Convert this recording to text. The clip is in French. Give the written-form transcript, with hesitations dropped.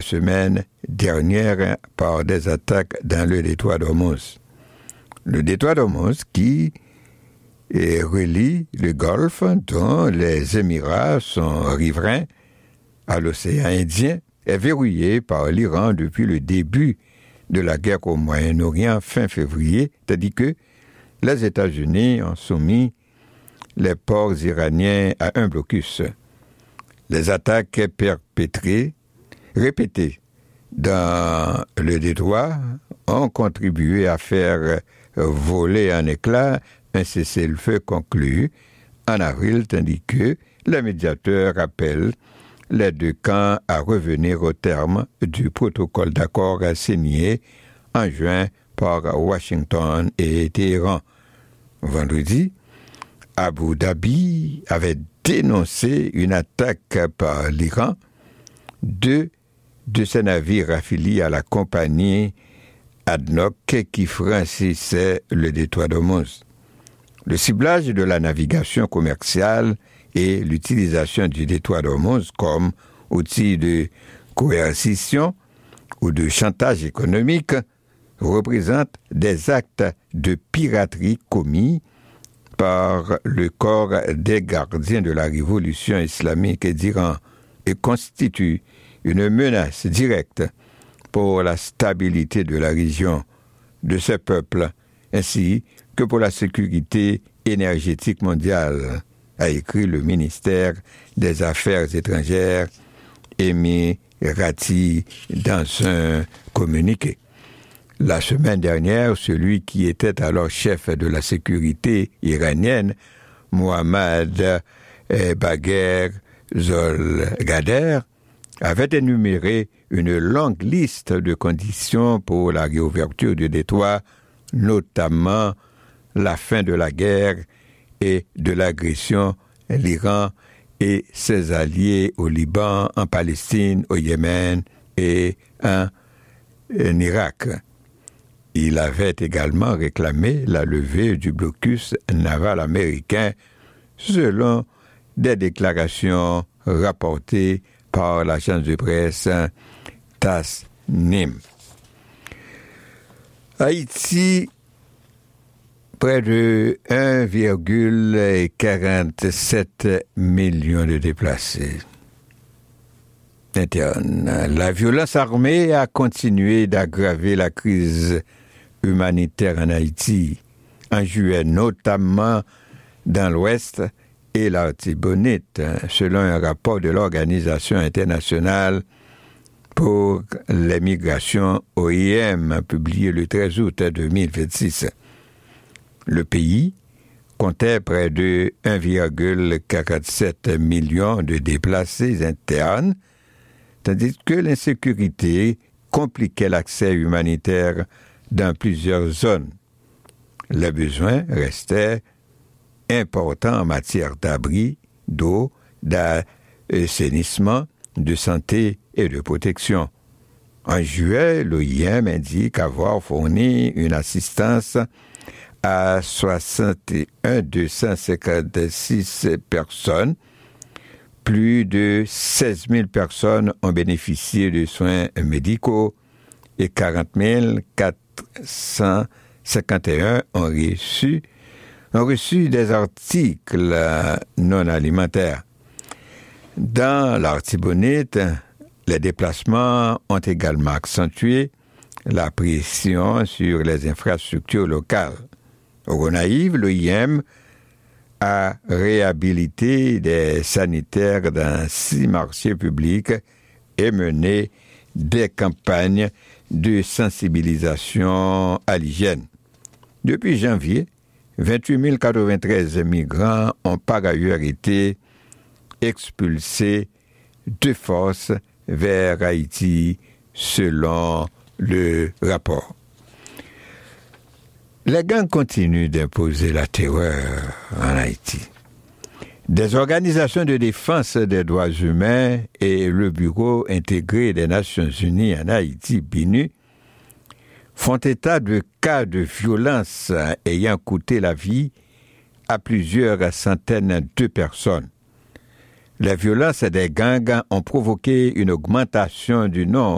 semaine dernière par des attaques dans le détroit d'Ormuz. Le détroit d'Ormuz qui relie le Golfe, dont les Émirats sont riverains à l'océan Indien, est verrouillé par l'Iran depuis le début de la guerre au Moyen-Orient fin février, tandis que les États-Unis ont soumis les ports iraniens à un blocus. Les attaques répétées dans le détroit ont contribué à faire voler en éclats un cessez-le-feu conclu en avril, tandis que les médiateurs appellent les deux camps à revenir au terme du protocole d'accord signé en juin par Washington et Téhéran. Vendredi, Abu Dhabi avait dénoncé une attaque par l'Iran. Deux de ses navires affiliés à la compagnie ADNOC qui franchissait le détroit d'Ormuz. Le ciblage de la navigation commerciale et l'utilisation du détroit d'Ormuz comme outil de coercition ou de chantage économique représentent des actes de piraterie commis par le corps des gardiens de la révolution islamique d'Iran et constituent une menace directe pour la stabilité de la région, de ses peuples, ainsi que pour la sécurité énergétique mondiale, a écrit le ministère des Affaires étrangères émirati dans un communiqué. La semaine dernière, celui qui était alors chef de la sécurité iranienne, Mohammad Bagher Zolgader, avait énuméré une longue liste de conditions pour la réouverture du détroit, notamment la fin de la guerre et de l'agression, l'Iran et ses alliés au Liban, en Palestine, au Yémen et en Irak. Il avait également réclamé la levée du blocus naval américain, selon des déclarations rapportées par l'agence de presse Tasnim. Haïti, près de 1,47 million de déplacés internes. La violence armée a continué d'aggraver la crise humanitaire en Haïti, en juillet notamment dans l'Ouest et l'Artibonite, selon un rapport de l'Organisation internationale pour les migrations OIM, publié le 13 août 2026. Le pays comptait près de 1,47 million de déplacés internes, tandis que l'insécurité compliquait l'accès humanitaire dans plusieurs zones. Les besoins restaient importants en matière d'abri, d'eau, d'assainissement, de santé et de protection. En juillet, l'OIM indique avoir fourni une assistance à 61 256 personnes. Plus de 16 000 personnes ont bénéficié de soins médicaux et 40 451 ont reçu des articles non alimentaires. Dans l'Artibonite, les déplacements ont également accentué la pression sur les infrastructures locales. Au Gonaïve, l'OIM a réhabilité des sanitaires dans 6 marchés publics et mené des campagnes de sensibilisation à l'hygiène. Depuis janvier, 28 093 migrants ont par ailleurs été expulsés de force vers Haïti, selon le rapport. Les gangs continuent d'imposer la terreur en Haïti. Des organisations de défense des droits humains et le Bureau intégré des Nations Unies en Haïti, BINU, font état de cas de violence ayant coûté la vie à plusieurs centaines de personnes. Les violences des gangs ont provoqué une augmentation du nombre